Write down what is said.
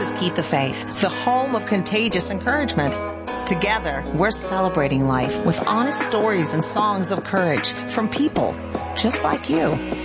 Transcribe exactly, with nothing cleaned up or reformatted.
is Keep the Faith, the home of contagious encouragement. Together, we're celebrating life with honest stories and songs of courage from people just like you.